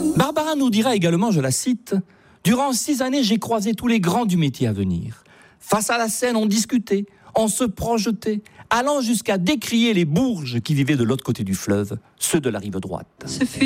Barbara nous dira également, je la cite, « Durant 6 années, j'ai croisé tous les grands du métier à venir. Face à la scène, on discutait, on se projetait, allant jusqu'à décrier les bourges qui vivaient de l'autre côté du fleuve, ceux de la rive droite. »